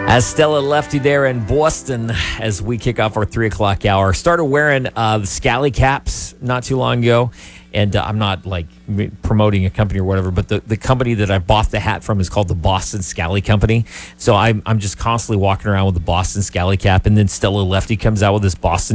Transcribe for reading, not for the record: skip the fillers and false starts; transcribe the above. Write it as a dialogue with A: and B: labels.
A: As Stella Lefty there in Boston as we kick off our 3 o'clock hour. Started wearing the Scally caps not too long ago. And I'm not like promoting a company or whatever, but the company that I bought the hat from is called the Boston Scally Company. So I'm just constantly walking around with the Boston Scally cap. And then Stella Lefty comes out with this Boston